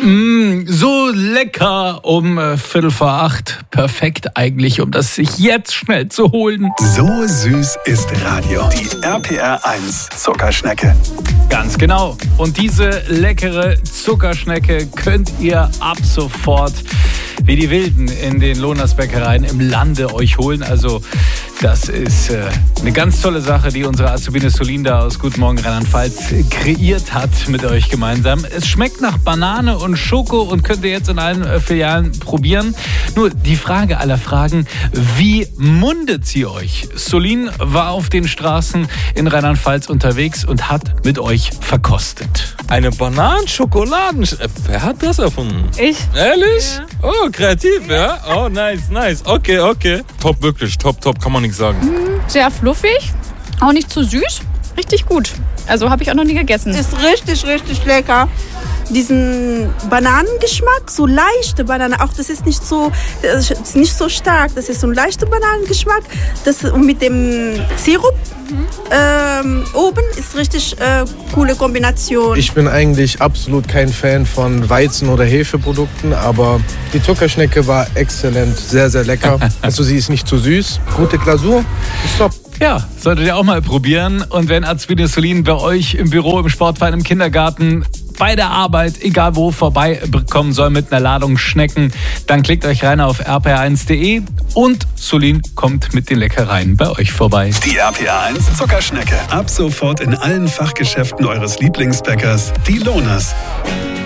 So lecker um 7:45. Perfekt eigentlich, um das sich jetzt schnell zu holen. So süß ist Radio. Die RPR 1 Zuckerschnecke. Ganz genau. Und diese leckere Zuckerschnecke könnt ihr ab sofort wie die Wilden in den Lohners Bäckereien im Lande euch holen. Also das ist eine ganz tolle Sache, die unsere Azubine Solinda aus Guten Morgen Rheinland-Pfalz kreiert hat mit euch gemeinsam. Es schmeckt nach Banane und Schoko und könnt ihr jetzt in allen Filialen probieren. Nur die Frage aller Fragen, wie mundet sie euch? Solin war auf den Straßen in Rheinland-Pfalz unterwegs und hat mit euch verkostet. Eine Bananenschokoladen. Wer hat das erfunden? Ich. Ehrlich? Ja. Oh, kreativ, ja? Oh, nice. Okay. Top, wirklich. Top. Kann man nichts sagen. Sehr fluffig, auch nicht zu süß. Richtig gut. Also habe ich auch noch nie gegessen. Ist richtig lecker. Diesen Bananengeschmack, so leichte Banane, auch das ist nicht so stark, das ist so ein leichter Bananengeschmack. Und mit dem Sirup oben ist richtig coole Kombination. Ich bin eigentlich absolut kein Fan von Weizen- oder Hefeprodukten, aber die Zuckerschnecke war exzellent, sehr, sehr lecker. Also sie ist nicht zu süß, gute Glasur, ist top. Ja, solltet ihr auch mal probieren. Und wenn Azubine Solin bei euch im Büro, im Sportverein, im Kindergarten, bei der Arbeit, egal wo, vorbeikommen soll mit einer Ladung Schnecken, dann klickt euch rein auf rpr1.de und Solin kommt mit den Leckereien bei euch vorbei. Die RPR 1 Zuckerschnecke. Ab sofort in allen Fachgeschäften eures Lieblingsbäckers, die Lohners.